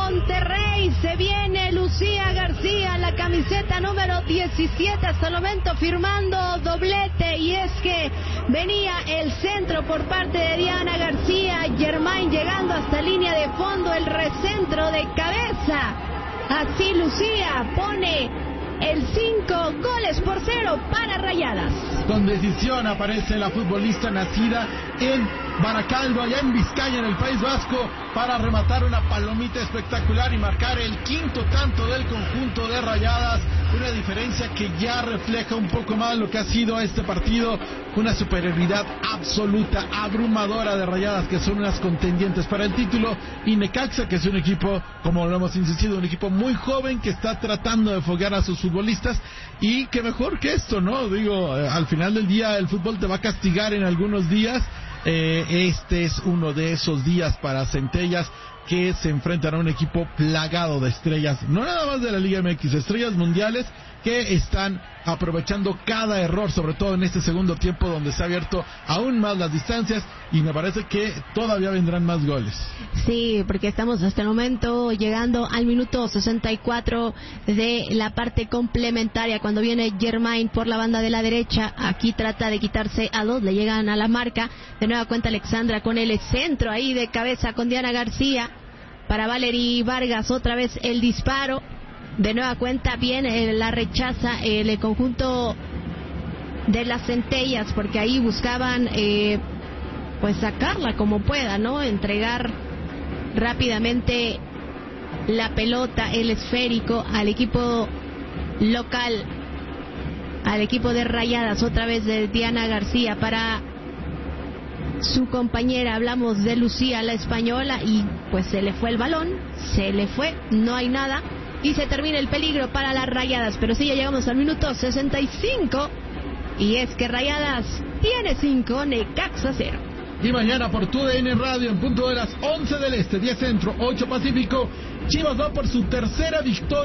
Monterrey. Se viene Lucía García, la camiseta número 17 hasta el momento, firmando doblete. Y es que venía el centro por parte de Diana García, Germain llegando hasta línea de fondo, el recentro de cabeza. Así Lucía pone el 5-0 para Rayadas. Con decisión aparece la futbolista nacida en Baracaldo, allá en Vizcaya, en el País Vasco, para rematar una palomita espectacular y marcar el quinto tanto del conjunto de Rayadas. Una diferencia que ya refleja un poco más lo que ha sido este partido. Una superioridad absoluta, abrumadora de Rayadas, que son unas contendientes para el título. Y Necaxa, que es un equipo, como lo hemos insistido, un equipo muy joven que está tratando de foguear a sus futbolistas. Y que mejor que esto, ¿no? Digo, al final del día el fútbol te va a castigar en algunos días. Este es uno de esos días para Centellas, que se enfrentan a un equipo plagado de estrellas, no nada más de la Liga MX, estrellas mundiales que están aprovechando cada error, sobre todo en este segundo tiempo donde se ha abierto aún más las distancias, y me parece que todavía vendrán más goles. Sí, porque estamos hasta el momento llegando al minuto 64 de la parte complementaria, cuando viene Germain por la banda de la derecha. Aquí trata de quitarse a dos, le llegan a la marca, de nueva cuenta Alexandra con el centro ahí de cabeza con Diana García para Valery Vargas, otra vez el disparo. De nueva cuenta viene la rechaza el conjunto de las Centellas, porque ahí buscaban pues sacarla como pueda, ¿no? Entregar rápidamente la pelota, el esférico al equipo local, al equipo de Rayadas. Otra vez de Diana García para su compañera, hablamos de Lucía, la española, y pues se le fue el balón, se le fue, no hay nada. Y se termina el peligro para las Rayadas. Pero sí, ya llegamos al minuto 65. Y es que Rayadas tiene 5, Necaxa 0. Y mañana por TUDN Radio, en punto de las 11 del Este, 10 Centro, 8 Pacífico, Chivas va por su tercera victoria